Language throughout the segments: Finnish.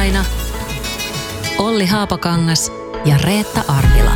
Lauantaina Olli Haapakangas ja Reetta Arvila.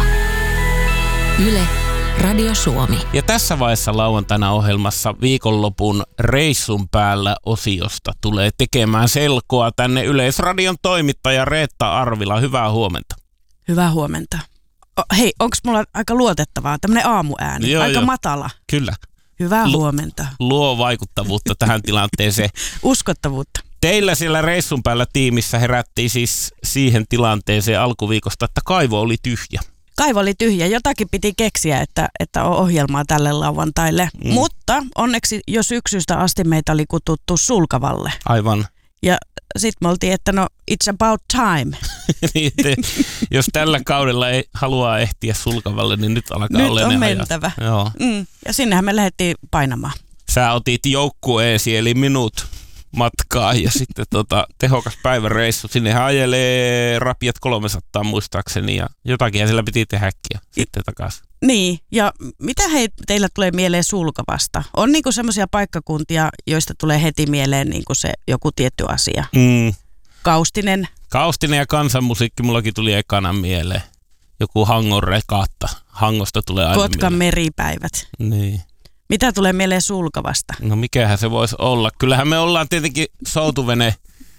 Yle Radio Suomi. Ja tässä vaiheessa lauantaina ohjelmassa viikonlopun reissun päällä -osiosta tulee tekemään selkoa tänne Yleisradion toimittaja Reetta Arvila. Hyvää huomenta. Hyvää huomenta. Hei, onko mulla aika luotettavaa? Tämmöinen aamuääni, aika matala. Kyllä. Hyvää huomenta. Luo vaikuttavuutta tähän tilanteeseen. Uskottavuutta. Teillä siellä reissun päällä tiimissä herättiin siis siihen tilanteeseen alkuviikosta, että kaivo oli tyhjä. Kaivo oli tyhjä. Jotakin piti keksiä, että on ohjelmaa tälle lauantaille. Mutta onneksi jo syksystä asti meitä oli kututtu Sulkavalle. Aivan. Ja sitten me oltiin, että no it's about time. Niin, jos tällä kaudella ei halua ehtiä Sulkavalle, niin nyt alkaa olla ne mentävä. Joo. Ja sinnehän me lähdettiin painamaan. Sä otit joukkueesi eli minut matkaa ja sitten tehokas päiväreissu. Sinnehän ajelee rapiat 300 muistaakseni ja jotakin siellä piti tehdäkin sitten takaisin. Niin, ja mitä teillä tulee mieleen Sulkavasta? On niinku semmoisia paikkakuntia, joista tulee heti mieleen niinku se joku tietty asia. Kaustinen. Kaustinen ja kansanmusiikki mullakin tuli ekana mieleen. Joku Hangon regatta. Hangosta tulee aina Kotkan meripäivät. Niin. Mitä tulee mieleen Sulkavasta? No mikähän se voisi olla? Kyllähän me ollaan tietenkin soutuvene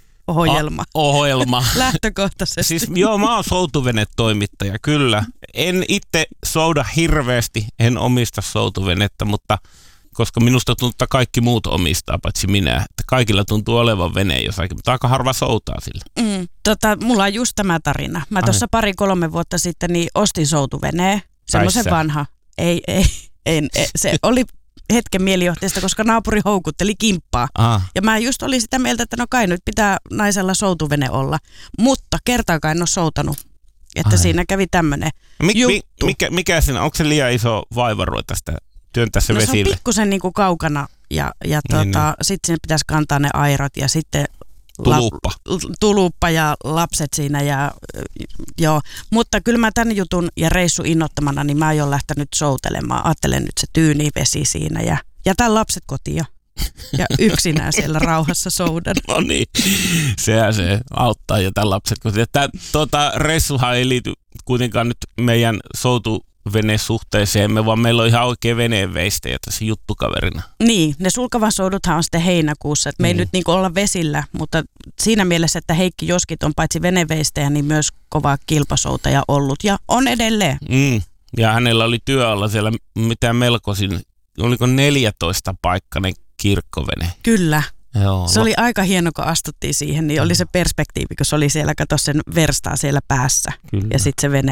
ohjelma. Lähtökohtaisesti. Siis joo, mä oon soutuvene-toimittaja, kyllä. En itse souda hirveästi, en omista soutuvenettä, mutta koska minusta tuntuu, että kaikki muut omistaa, paitsi minä. Että kaikilla tuntuu olevan vene jossakin, mutta aika harva soutaa sillä. Mulla on just tämä tarina. Mä tuossa 2-3 vuotta sitten niin ostin soutuveneen, semmoisen vanha. Ei, se oli hetken mielijohteesta, koska naapuri houkutteli kimppaa. Ja mä just olin sitä mieltä, että no kai nyt pitää naisella soutuvene olla. Mutta kertaakaan en ole soutanut. Että siinä kävi tämmöinen juttu. Mikä siinä, onko se liian iso vaiva ruveta sitä työntää se vesille? Se on pikkusen niinku kaukana ja sitten sinne pitäisi kantaa ne airot ja sitten tuluppa ja lapset siinä joo. Mutta kyllä mä tämän jutun ja reissu innottamana, niin mä aion lähtenyt soutelemaan. Ajattelen nyt se tyyni vesi siinä ja jätän lapset kotiin ja yksinään siellä rauhassa soudan. No niin, sehän se auttaa jätän lapset kotiin. Reissuhan ei liity kuitenkaan nyt meidän soutuvenesuhteeseemme, vaan meillä on ihan oikein veneenveistäjä tässä juttukaverina. Niin, ne Sulkavan souduthan on sitten heinäkuussa, että me ei nyt niin kuin olla vesillä, mutta siinä mielessä, että Heikki Joskit on paitsi veneveistäjä, niin myös kova kilpasoutaja ollut ja on edelleen. Ja hänellä oli työalla siellä mitä melkoisin, oliko 14-paikkainen kirkkovene. Kyllä. Joo, se oli aika hieno, kun astuttiin siihen, niin oli se perspektiivi, kun se oli siellä, kato sen verstaa siellä päässä. Kyllä. Ja sitten se vene